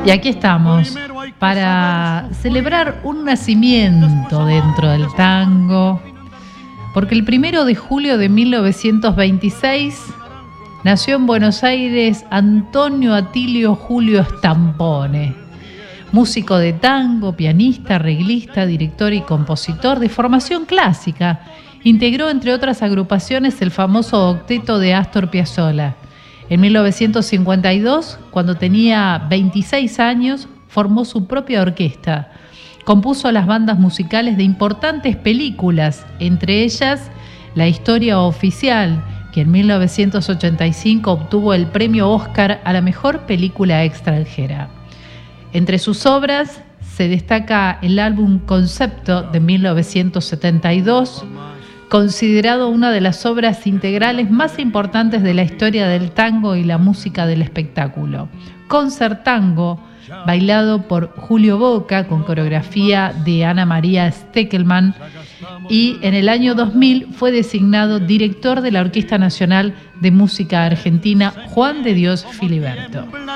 Y aquí estamos para celebrar un nacimiento dentro del tango, porque el 1 de julio de 1926 nació en Buenos Aires Antonio Atilio Julio Stampone, músico de tango, pianista, arreglista, director y compositor de formación clásica. Integró, entre otras agrupaciones, el famoso octeto de Astor Piazzolla. En 1952, cuando tenía 26 años, formó su propia orquesta. Compuso las bandas musicales de importantes películas, entre ellas La Historia Oficial, que en 1985 obtuvo el premio Oscar a la mejor película extranjera. Entre sus obras se destaca el álbum Concepto de 1972, considerado una de las obras integrales más importantes de la historia del tango y la música del espectáculo. Concertango, bailado por Julio Boca con coreografía de Ana María Steckelman, y en el año 2000 fue designado director de la Orquesta Nacional de Música Argentina Juan de Dios Filiberto.